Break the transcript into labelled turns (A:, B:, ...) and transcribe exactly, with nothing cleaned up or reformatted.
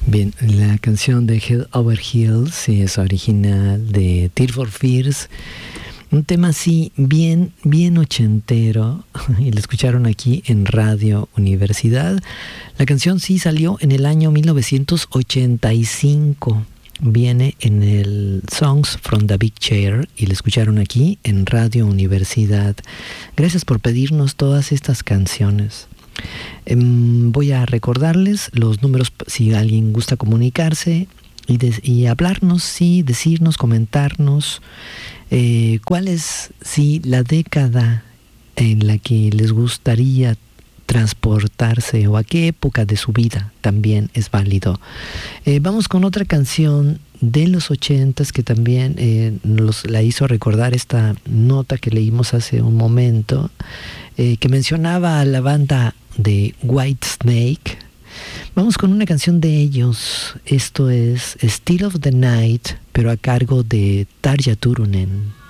A: Bien, la canción de Head Over Heels sí, es original de Tears for Fears. Un tema así bien, bien ochentero, y lo escucharon aquí en Radio Universidad. La canción sí salió en el año mil novecientos ochenta y cinco. Viene en el Songs from the Big Chair y la escucharon aquí en Radio Universidad. Gracias por pedirnos todas estas canciones. Eh, voy a recordarles los números si alguien gusta comunicarse y, de, y hablarnos, sí, decirnos, comentarnos. Eh, ¿Cuál es, sí, la década en la que les gustaría transportarse o a qué época de su vida también es válido? Eh, vamos con otra canción de los ochentas que también eh, nos la hizo recordar esta nota que leímos hace un momento, eh, que mencionaba a la banda de Whitesnake. Vamos con una canción de ellos. Esto es Still of the Night, pero a cargo de Tarja Turunen.